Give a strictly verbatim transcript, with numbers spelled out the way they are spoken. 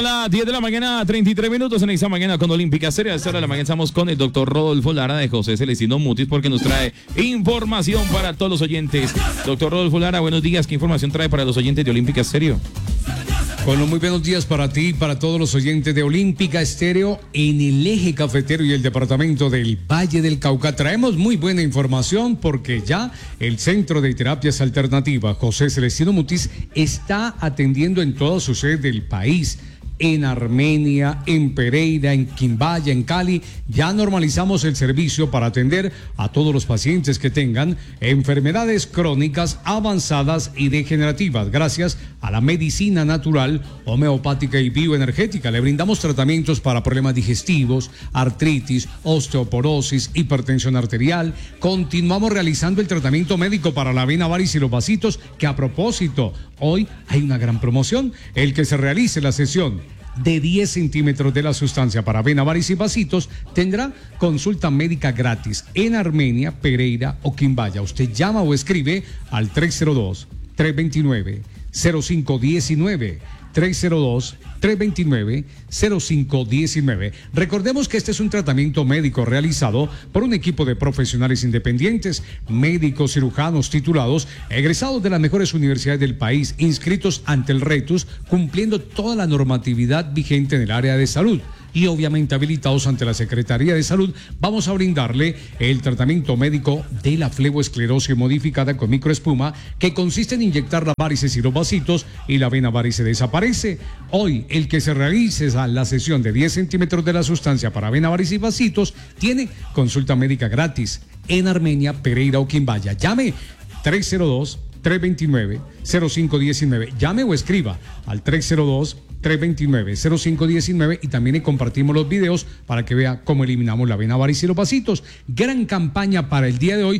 son las diez de la mañana, treinta y tres minutos en esta mañana con Olímpica Estéreo. A esta hora de la mañana estamos con el doctor Rodolfo Lara de José Celestino Mutis porque nos trae información para todos los oyentes. Doctor Rodolfo Lara, buenos días. ¿Qué información trae para los oyentes de Olímpica Estéreo? Bueno, muy buenos días para ti y para todos los oyentes de Olímpica Estéreo en el eje cafetero y el departamento del Valle del Cauca. Traemos muy buena información porque ya el Centro de Terapias Alternativas José Celestino Mutis está atendiendo en toda su sede del país. En Armenia, en Pereira, en Quimbaya, en Cali, ya normalizamos el servicio para atender a todos los pacientes que tengan enfermedades crónicas avanzadas y degenerativas. Gracias a la medicina natural, homeopática y bioenergética, le brindamos tratamientos para problemas digestivos, artritis, osteoporosis, hipertensión arterial. Continuamos realizando el tratamiento médico para la vena varis y los vasitos, que a propósito, hoy hay una gran promoción. El que se realice la sesión de diez centímetros de la sustancia para vena, varis y vasitos tendrá consulta médica gratis en Armenia, Pereira o Quimbaya. Usted llama o escribe al tres cero dos, tres dos nueve, cero cinco uno nueve. tres cero dos, tres dos nueve, cero cinco uno nueve. Recordemos que este es un tratamiento médico realizado por un equipo de profesionales independientes, médicos cirujanos titulados, egresados de las mejores universidades del país, inscritos ante el RETUS, cumpliendo toda la normatividad vigente en el área de salud y obviamente habilitados ante la Secretaría de Salud. Vamos a brindarle el tratamiento médico de la fleboesclerosis modificada con microespuma, que consiste en inyectar las varices y los vasitos y la vena varice desaparece. Hoy, el que se realice la sesión de diez centímetros de la sustancia para vena varice y vasitos tiene consulta médica gratis en Armenia, Pereira o Quimbaya. Llame tres cero dos, tres dos nueve, cero cinco uno nueve. Llame o escriba al tres cero dos, tres dos nueve, cero cinco uno nueve y también le compartimos los videos para que vea cómo eliminamos la vena varice y los vasitos. Gran campaña para el día de hoy